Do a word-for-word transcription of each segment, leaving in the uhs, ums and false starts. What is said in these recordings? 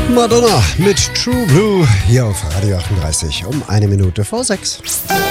Madonna mit True Blue hier auf Radio achtunddreißig um eine Minute vor sechs.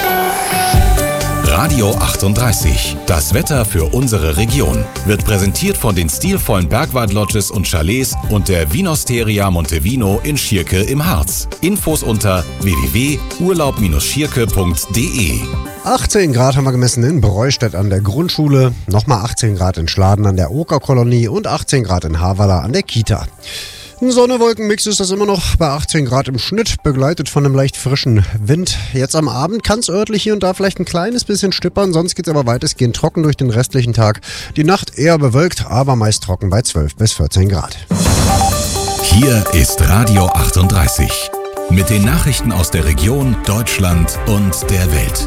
Radio achtunddreißig, das Wetter für unsere Region, wird präsentiert von den stilvollen Bergwald-Lodges und Chalets und der Vinosteria Montevino in Schierke im Harz. Infos unter w w w punkt urlaub schierke punkt d e. achtzehn Grad haben wir gemessen in Breustedt an der Grundschule, nochmal achtzehn Grad in Schladen an der Okerkolonie und achtzehn Grad in Havala an der Kita. Ein Sonne-Wolken-Mix ist das immer noch bei achtzehn Grad im Schnitt, begleitet von einem leicht frischen Wind. Jetzt am Abend kann es örtlich hier und da vielleicht ein kleines bisschen stippern, sonst geht es aber weitestgehend trocken durch den restlichen Tag. Die Nacht eher bewölkt, aber meist trocken bei zwölf bis vierzehn Grad. Hier ist Radio achtunddreißig mit den Nachrichten aus der Region, Deutschland und der Welt.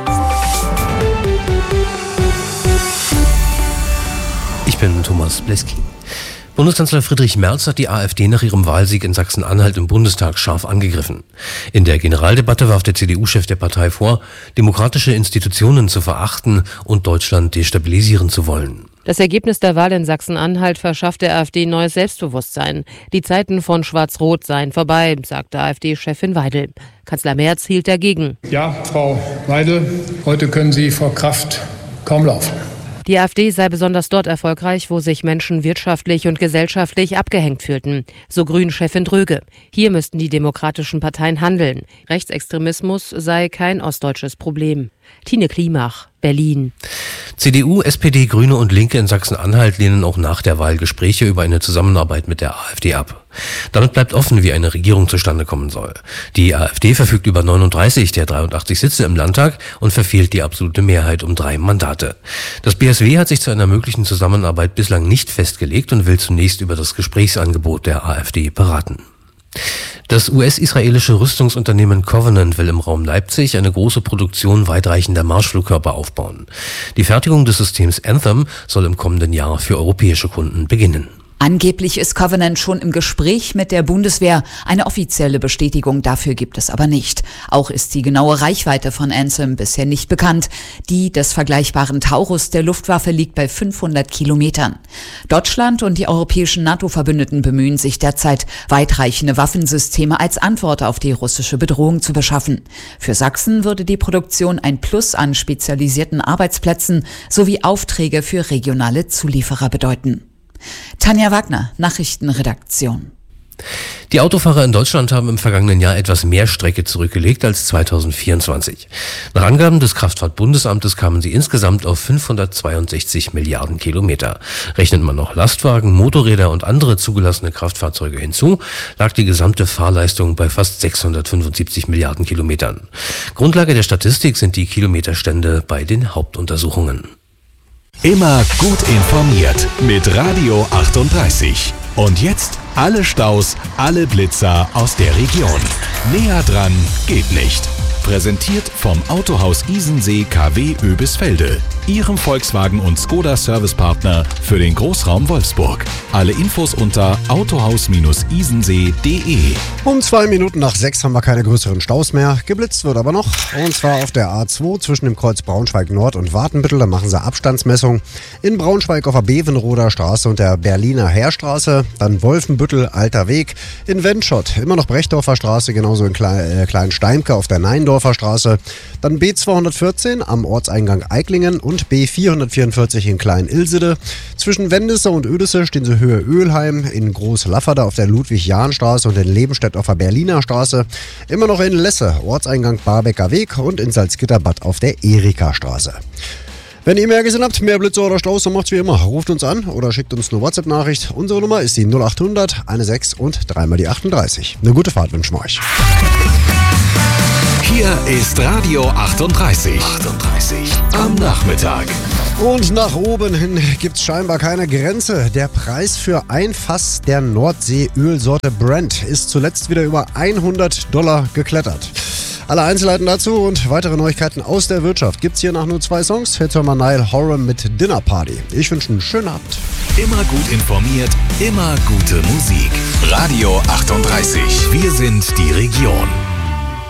Ich bin Thomas Bleski. Bundeskanzler Friedrich Merz hat die AfD nach ihrem Wahlsieg in Sachsen-Anhalt im Bundestag scharf angegriffen. In der Generaldebatte warf der C D U-Chef der Partei vor, demokratische Institutionen zu verachten und Deutschland destabilisieren zu wollen. Das Ergebnis der Wahl in Sachsen-Anhalt verschafft der AfD neues Selbstbewusstsein. Die Zeiten von Schwarz-Rot seien vorbei, sagte AfD-Chefin Weidel. Kanzler Merz hielt dagegen. Ja, Frau Weidel, heute können Sie vor Kraft kaum laufen. Die AfD sei besonders dort erfolgreich, wo sich Menschen wirtschaftlich und gesellschaftlich abgehängt fühlten. So Grünen-Chefin Dröge. Hier müssten die demokratischen Parteien handeln. Rechtsextremismus sei kein ostdeutsches Problem. Tine Klimach, Berlin. C D U, S P D, Grüne und Linke in Sachsen-Anhalt lehnen auch nach der Wahl Gespräche über eine Zusammenarbeit mit der AfD ab. Damit bleibt offen, wie eine Regierung zustande kommen soll. Die AfD verfügt über neununddreißig der dreiundachtzig Sitze im Landtag und verfehlt die absolute Mehrheit um drei Mandate. Das B S W hat sich zu einer möglichen Zusammenarbeit bislang nicht festgelegt und will zunächst über das Gesprächsangebot der AfD beraten. Das U S-israelische Rüstungsunternehmen Covenant will im Raum Leipzig eine große Produktion weitreichender Marschflugkörper aufbauen. Die Fertigung des Systems Anthem soll im kommenden Jahr für europäische Kunden beginnen. Angeblich ist Covenant schon im Gespräch mit der Bundeswehr. Eine offizielle Bestätigung dafür gibt es aber nicht. Auch ist die genaue Reichweite von Anthem bisher nicht bekannt. Die des vergleichbaren Taurus der Luftwaffe liegt bei fünfhundert Kilometern. Deutschland und die europäischen NATO-Verbündeten bemühen sich derzeit, weitreichende Waffensysteme als Antwort auf die russische Bedrohung zu beschaffen. Für Sachsen würde die Produktion ein Plus an spezialisierten Arbeitsplätzen sowie Aufträge für regionale Zulieferer bedeuten. Tanja Wagner, Nachrichtenredaktion. Die Autofahrer in Deutschland haben im vergangenen Jahr etwas mehr Strecke zurückgelegt als zweitausendvierundzwanzig. Nach Angaben des Kraftfahrtbundesamtes kamen sie insgesamt auf fünfhundertzweiundsechzig Milliarden Kilometer. Rechnet man noch Lastwagen, Motorräder und andere zugelassene Kraftfahrzeuge hinzu, lag die gesamte Fahrleistung bei fast sechshundertfünfundsiebzig Milliarden Kilometern. Grundlage der Statistik sind die Kilometerstände bei den Hauptuntersuchungen. Immer gut informiert mit Radio achtunddreißig. Und jetzt alle Staus, alle Blitzer aus der Region. Näher dran geht nicht. Präsentiert vom Autohaus Isensee K W Oebisfelde, Ihrem Volkswagen und Skoda Servicepartner für den Großraum Wolfsburg. Alle Infos unter autohaus isensee punkt d e. Um zwei Minuten nach sechs haben wir keine größeren Staus mehr. Geblitzt wird aber noch. Und zwar auf der A zwei zwischen dem Kreuz Braunschweig Nord und Wartenbüttel. Da machen sie Abstandsmessung. In Braunschweig auf der Bevenroder Straße und der Berliner Heerstraße. Dann Wolfenbüttel, Alter Weg. In Wendschott immer noch Brechdorfer Straße, genauso in Kle- äh, Kleinsteimke auf der Neindorfer Straße. Dann B zweihundertvierzehn am Ortseingang Eiklingen und B vierhundertvierundvierzig in Klein-Ilsede. Zwischen Wendisse und Oedisse stehen sie Höhe Ölheim, in Groß-Lafferde auf der Ludwig-Jahn-Straße und in Lebenstedt auf der Berliner Straße. Immer noch in Lesse, Ortseingang Barbecker Weg und in Salzgitterbad auf der Erika-Straße. Wenn ihr mehr gesehen habt, mehr Blitze oder Staus, dann macht's wie immer. Ruft uns an oder schickt uns eine WhatsApp-Nachricht. Unsere Nummer ist die null achthundert sechzehn und dreimal die achtunddreißig. Eine gute Fahrt wünschen wir euch. Hier ist Radio achtunddreißig. achtunddreißig am Nachmittag. Und nach oben hin gibt's scheinbar keine Grenze. Der Preis für ein Fass der Nordsee-Ölsorte Brent ist zuletzt wieder über hundert Dollar geklettert. Alle Einzelheiten dazu und weitere Neuigkeiten aus der Wirtschaft gibt's hier nach nur zwei Songs. Jetzt hören wir Niall Horan mit Dinner Party. Ich wünsche einen schönen Abend. Immer gut informiert, immer gute Musik. Radio achtunddreißig. Wir sind die Region.